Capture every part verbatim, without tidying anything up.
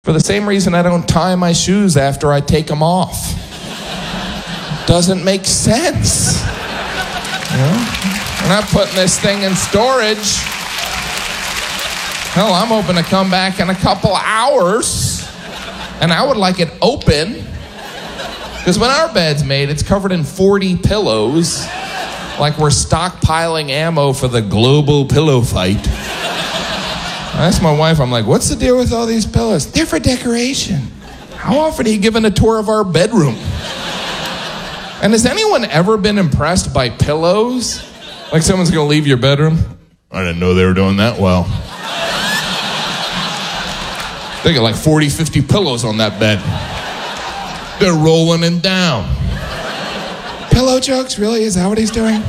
For the same reason I don't tie my shoes after I take them off. Doesn't make sense. You know? We're not putting this thing in storage. Hell, I'm hoping to come back in a couple hours, and I would like it open. Because when our bed's made, it's covered in forty pillows, like we're stockpiling ammo for the global pillow fight. I asked my wife, I'm like, what's the deal with all these pillows? They're for decoration. How often are you giving a tour of our bedroom? And has anyone ever been impressed by pillows? Like someone's gonna leave your bedroom? I didn't know they were doing that well. They got like forty, fifty pillows on that bed. They're rolling him down. Pillow jokes? Really? Is that what he's doing?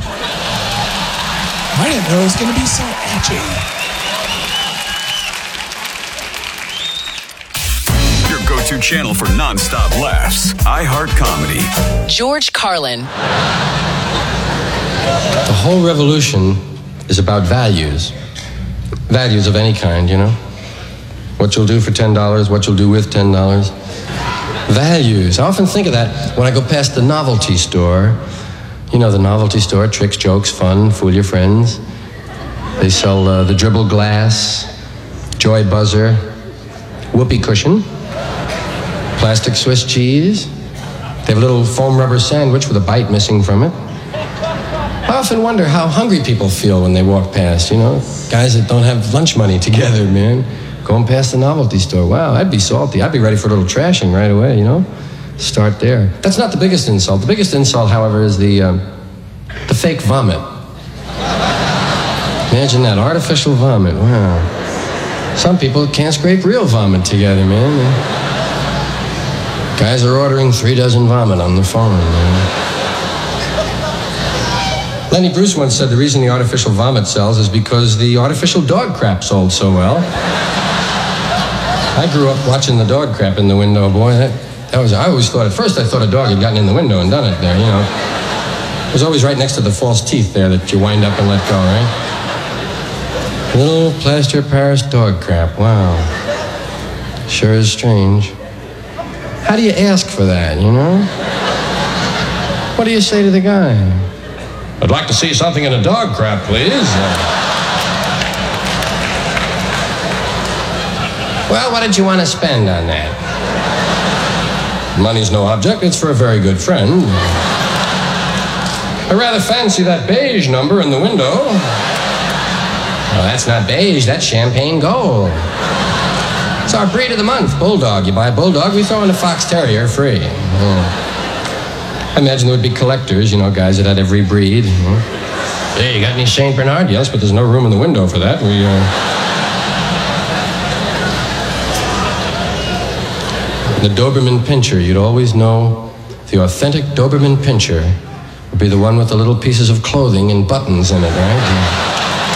I didn't know it was gonna be so edgy. Go-to channel for non-stop laughs. iHeart Comedy. George Carlin. The whole revolution is about values. Values of any kind, you know? What you'll do for ten dollars, what you'll do with ten dollars. Values. I often think of that when I go past the novelty store. You know, the novelty store, tricks, jokes, fun, fool your friends. They sell uh, the dribble glass, joy buzzer, whoopee cushion, plastic Swiss cheese. They have a little foam rubber sandwich with a bite missing from it. I often wonder how hungry people feel when they walk past, you know? Guys that don't have lunch money together, man. Going past the novelty store. Wow, I'd be salty. I'd be ready for a little trashing right away, you know? Start there. That's not the biggest insult. The biggest insult, however, is the, um, the fake vomit. Imagine that, artificial vomit. Wow. Some people can't scrape real vomit together, man. Guys are ordering three dozen vomit on the phone, man. Lenny Bruce once said the reason the artificial vomit sells is because the artificial dog crap sold so well. I grew up watching the dog crap in the window, boy. That, that was, I always thought, at first I thought a dog had gotten in the window and done it there, you know. It was always right next to the false teeth there that you wind up and let go, right? Little plaster of Paris dog crap, wow. Sure is strange. How do you ask for that, you know? What do you say to the guy? I'd like to see something in a dog crap, please. Well, what did you want to spend on that? Money's no object. It's for a very good friend. I rather fancy that beige number in the window. Well, that's not beige. That's champagne gold. It's our breed of the month, Bulldog. You buy a Bulldog, we throw in a Fox Terrier free. Yeah. I imagine there would be collectors, you know, guys that had every breed. You know. Hey, you got any Saint Bernard? Yes, but there's no room in the window for that. We, uh... The Doberman Pinscher, you'd always know the authentic Doberman Pinscher would be the one with the little pieces of clothing and buttons in it, right? Yeah.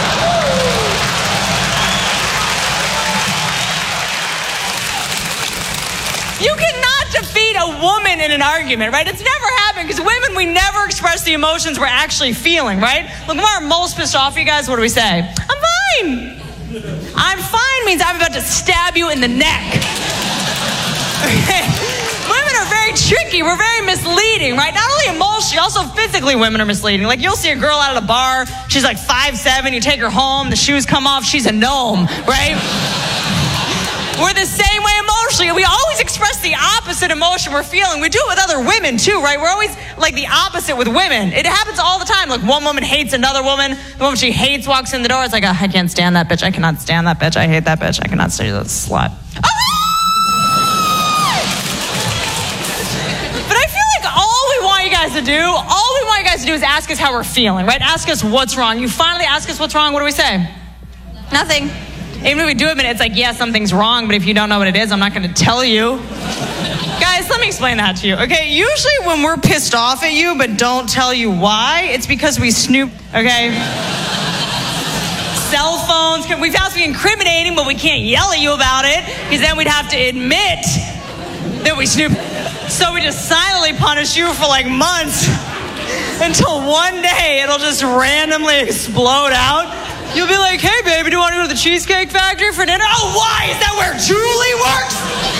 In an argument, right? It's never happened because women, we never express the emotions we're actually feeling, right? Look, when we're most pissed off at you guys, what do we say? I'm fine. I'm fine means I'm about to stab you in the neck. Okay? Women are very tricky. We're very misleading, right? Not only emotionally, also physically women are misleading. Like you'll see a girl out at a bar, she's like five seven, you take her home, the shoes come off, she's a gnome, right? We're the same way emotionally. We always express the opposite emotion we're feeling. We do it with other women too, right? We're always like the opposite with women. It happens all the time. Like one woman hates another woman. The woman she hates walks in the door. It's like, oh, I can't stand that bitch. I cannot stand that bitch. I hate that bitch. I cannot stand that slut. Oh! But I feel like all we want you guys to do, all we want you guys to do is ask us how we're feeling, right? Ask us what's wrong. You finally ask us what's wrong. What do we say? Nothing. Even if we do admit it, it's like, yeah, something's wrong, but if you don't know what it is, I'm not going to tell you. Guys, let me explain that to you, okay? Usually when we're pissed off at you but don't tell you why, it's because we snoop, okay? Cell phones, we found something incriminating, but we can't yell at you about it, because then we'd have to admit that we snoop. So we just silently punish you for like months until one day it'll just randomly explode out. You'll be like, hey, baby, do you want to go to the Cheesecake Factory for dinner? Oh, why? Is that where Julie works?